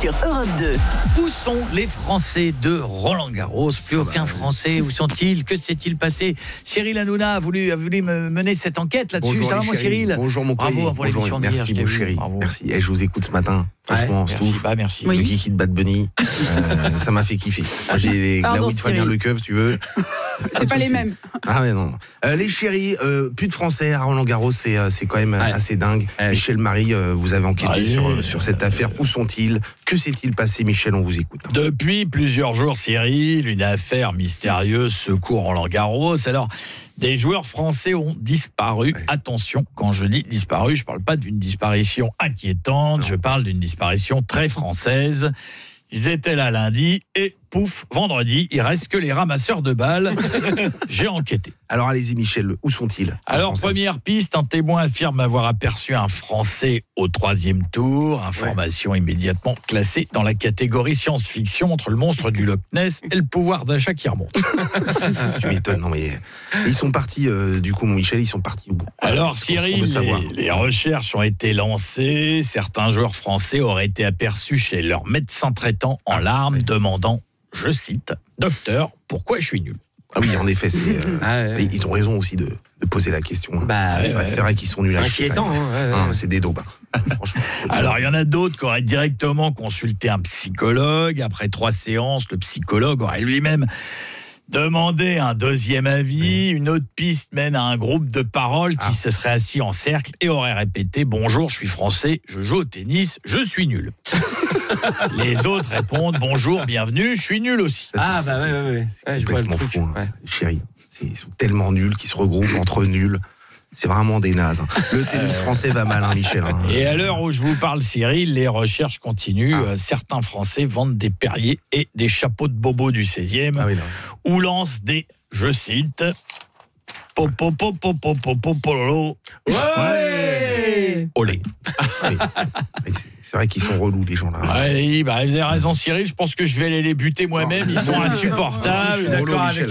sur Europe 2. Où sont les Français de Roland-Garros? Plus aucun Français. Où sont-ils? Que s'est-il passé? Cyril Hanouna a voulu me mener cette enquête là-dessus. Bonjour, Ça va, mon Cyril? Bonjour, mon collègue. Bravo pour l'émission d'hier. Merci, mon chéri. Merci. Et je vous écoute ce matin. Franchement, merci. Le kiki de Bad Bunny, ça m'a fait kiffer. Moi, j'ai les glaouis de Fabien Lecoeuf, tu veux. C'est pas les mêmes. Ah mais non. Les chéris, plus de Français à Roland-Garros, c'est quand même assez dingue. Michel Marie, vous avez enquêté sur cette affaire. Où sont-ils? Que s'est-il passé, Michel? On vous écoute. Depuis plusieurs jours, Cyril, une affaire mystérieuse secoue Roland-Garros. Alors, des joueurs français ont disparu. Attention, quand je dis disparu, je ne parle pas d'une disparition inquiétante, je parle d'une disparition très française. Ils étaient là lundi et pouf, vendredi, il reste que les ramasseurs de balles. J'ai enquêté. Alors allez-y Michel, où sont-ils? Alors première piste, un témoin affirme avoir aperçu un Français au 3e tour. Information immédiatement classée dans la catégorie science-fiction entre le monstre du Loch Ness et le pouvoir d'achat qui remonte. Tu m'étonnes, non mais ils sont partis du coup mon Michel, ils sont partis où? Alors Cyril, les recherches ont été lancées. Certains joueurs français auraient été aperçus chez leur médecin traitant en larmes demandant, je cite, « Docteur, pourquoi je suis nul ?» Ah oui, en effet, ils ont raison aussi de poser la question. C'est vrai qu'ils sont nuls à chier. C'est inquiétant. C'est des daubes. Franchement. Alors, il y en a d'autres qui auraient directement consulté un psychologue. Après 3 séances, le psychologue aurait lui-même demandé un deuxième avis. Une autre piste mène à un groupe de parole qui se serait assis en cercle et aurait répété « Bonjour, je suis français, je joue au tennis, je suis nul ». Les autres répondent « Bonjour, bienvenue, je suis nul aussi ». Je vois le truc. Fou, chérie, ils sont tellement nuls qu'ils se regroupent entre nuls. C'est vraiment des nazes. Le tennis français va mal, Michel. Et à l'heure où je vous parle, Cyril, les recherches continuent. Certains Français vendent des Perrier et des chapeaux de bobo du 16e ou lancent des, je cite, popopopopopopolo. Olé. C'est vrai qu'ils sont relous, les gens là. Vous avez raison, Cyril. Je pense que je vais aller les buter moi-même. Ils sont insupportables. Je suis d'accord avec